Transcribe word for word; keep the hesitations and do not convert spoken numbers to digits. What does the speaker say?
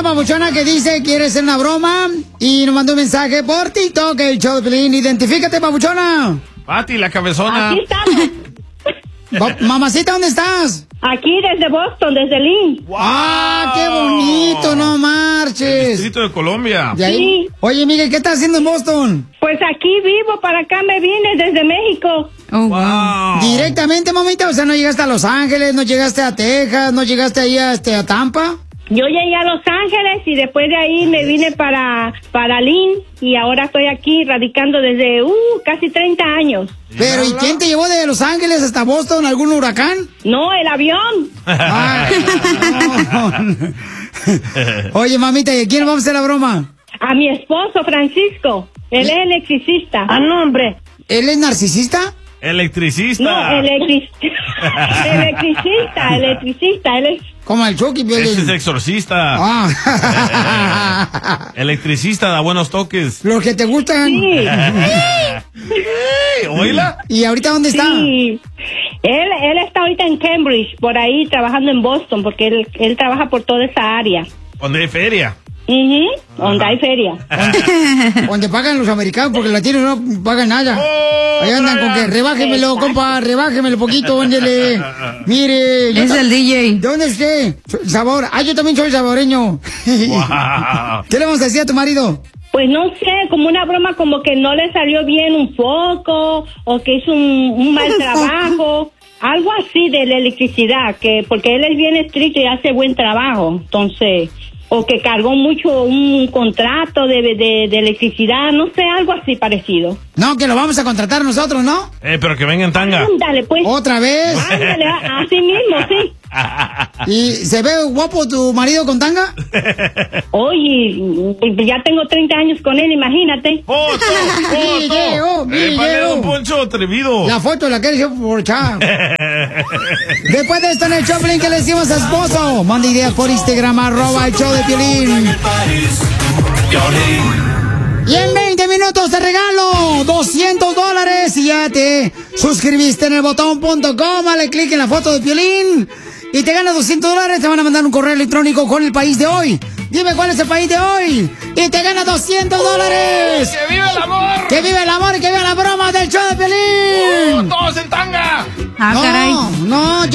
papuchona que dice quiere hacer una broma y nos mandó un mensaje por TikTok, el show de Piolín. Identifícate, papuchona. Pati, la cabezona. Aquí estamos. Ba- Mamacita, ¿dónde estás? Aquí desde Boston, desde Lynn. Wow. ¡Ah, qué bonito! ¡No El marches! distrito de Colombia. De ahí- Sí. Oye, Miguel, ¿qué estás haciendo en Boston? Pues aquí vivo, para acá me vine desde México. Oh, wow. Wow. ¿Directamente, mamita? O sea, ¿no llegaste a Los Ángeles, no llegaste a Texas, no llegaste ahí a, este, a Tampa? Yo llegué a Los Ángeles y después de ahí me vine para, para Lynn y ahora estoy aquí radicando desde uh, casi treinta años. Pero, ¿y quién te llevó de Los Ángeles hasta Boston? ¿Algún huracán? No, el avión. Ay, no. Oye, mamita, ¿y a quién vamos a hacer la broma? A mi esposo, Francisco. Él es electricista. Ah, no, hombre. ¿Él es narcisista? Electricista. No, electric... electricista, electricista. Él es... Como el Chucky, Piolín. Ese es exorcista. Ah. Electricista, da buenos toques. Los que te gustan. Sí. ¡Ey! ¿Oíla? ¿Y ahorita dónde está? Sí. Él, él está ahorita en Cambridge, por ahí, trabajando en Boston, porque él, él trabaja por toda esa área. ¿Dónde hay feria? Mhm, donde hay feria. Donde pagan los americanos, porque los latinos no pagan nada. Oh, Ahí andan con que rebájemelo, Exacto. compa, rebájemelo poquito, ándele. Mire. yo Es ta- el D J. ¿De dónde es usted? So- Sabor. Ah, yo también soy saboreño. Wow. ¿Qué le vamos a decir a tu marido? Pues no sé, como una broma, como que no le salió bien un foco, o que hizo un, un mal trabajo. Algo así de la electricidad, que porque él es bien estricto y hace buen trabajo, entonces... O que cargó mucho un contrato de, de, de electricidad, no sé, algo así parecido. No, que lo vamos a contratar nosotros, ¿no? Eh, pero que venga en tanga. Ándale, pues. ¿Otra vez? Ándale, a- así mismo, sí. ¿Y se ve guapo tu marido con tanga? Oye, ya tengo treinta años con él, imagínate. ¡Foto! Video, ¡Foto! ¡Eh, vale, video. don Poncho, atrevido! La foto la quieres por chat. Después de esto en el Choplin, ¿qué le decimos a esposo? Manda ideas por Instagram, arroba el show de Piolín. Y en veinte minutos te regalo doscientos dólares y ya te suscribiste en el botón punto com, dale clic en la foto de Piolín y te ganas doscientos dólares, te van a mandar un correo electrónico con el país de hoy. Dime cuál es el país de hoy y te ganas doscientos dólares. ¡Que viva el amor! ¡Que viva el amor y que viva la broma del show de Piolín! ¡Todos en tanga! Ah, no, caray. no, yo